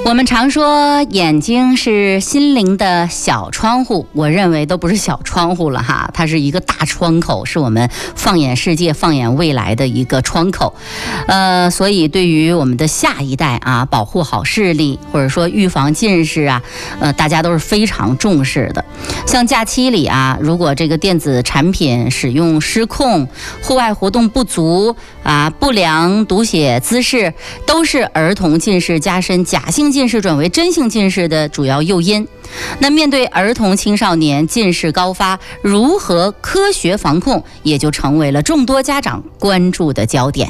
我们常说眼睛是心灵的小窗户，我认为都不是小窗户了哈，它是一个大窗口，是我们放眼世界、放眼未来的一个窗口。所以对于我们的下一代啊，保护好视力，或者说预防近视啊，大家都是非常重视的。像假期里啊，如果这个电子产品使用失控、户外活动不足啊、不良读写姿势，都是儿童近视加深、假性近视转为真性近视的主要诱因。那面对儿童青少年近视高发，如何科学防控，也就成为了众多家长关注的焦点。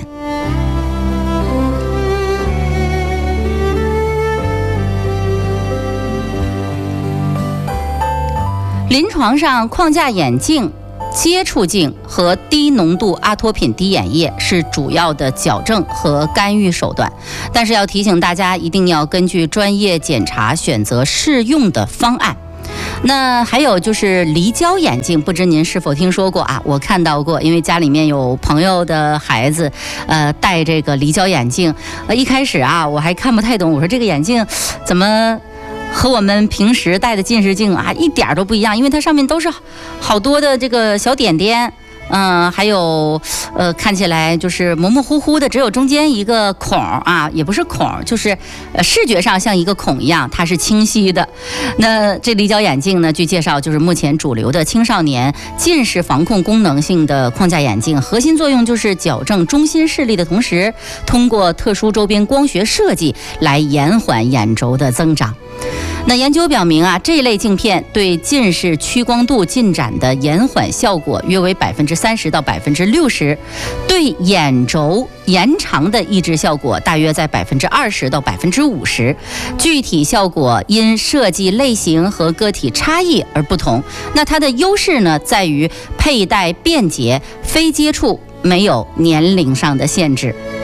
临床上，框架眼镜、接触镜和低浓度阿托品滴眼液是主要的矫正和干预手段，但是要提醒大家，一定要根据专业检查选择适用的方案。那还有就是离焦眼镜，不知您是否听说过啊？我看到过，因为家里面有朋友的孩子，戴这个离焦眼镜，一开始啊我还看不太懂，我说这个眼镜怎么和我们平时戴的近视镜啊一点都不一样，因为它上面都是好多的这个小点点，还有看起来就是模模糊糊的，只有中间一个孔啊，也不是孔，就是视觉上像一个孔一样，它是清晰的。那这离焦眼镜呢，据介绍就是目前主流的青少年近视防控功能性的框架眼镜，核心作用就是矫正中心视力的同时，通过特殊周边光学设计来延缓眼轴的增长。那研究表明啊，这类镜片对近视屈光度进展的延缓效果约为30%到60%，对眼轴延长的抑制效果大约在20%到50%。具体效果因设计类型和个体差异而不同。那它的优势呢，在于佩戴便捷、非接触，没有年龄上的限制。